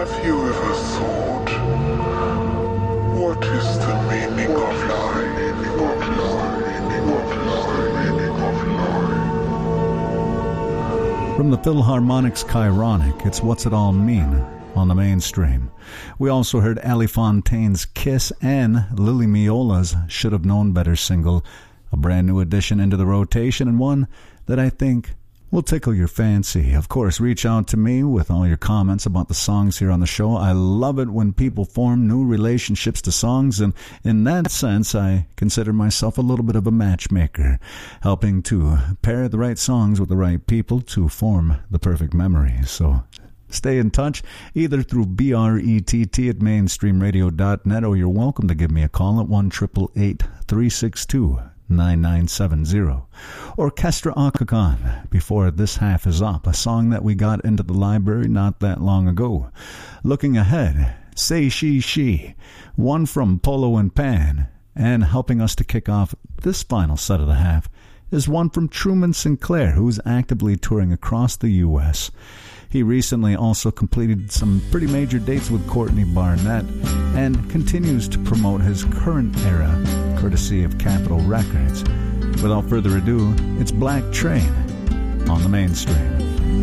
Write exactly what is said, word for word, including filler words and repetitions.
Have you ever thought, what is the meaning of life? Meaning of life, meaning of life, meaning of life. From the Philharmonic's Chironic, it's What's It All Mean on the mainstream. We also heard Ali Fontaine's Kiss and Lily Miola's Should Have Known Better single, a brand new addition into the rotation and one that I think will tickle your fancy. Of course, reach out to me with all your comments about the songs here on the show. I love it when people form new relationships to songs, and in that sense, I consider myself a little bit of a matchmaker, helping to pair the right songs with the right people to form the perfect memories. So stay in touch either through B R E T T at mainstream radio dot net, or you're welcome to give me a call at one eight eight eight, three six two, nine nine seven zero. Orchestra Akakan, Before This Half Is Up, a song that we got into the library not that long ago. Looking ahead, Say She She, one from Polo and Pan, and helping us to kick off this final set of the half is one from Truman Sinclair, who's actively touring across the U S He recently also completed some pretty major dates with Courtney Barnett and continues to promote his current era, courtesy of Capitol Records. Without further ado, it's Black Train on the mainstream.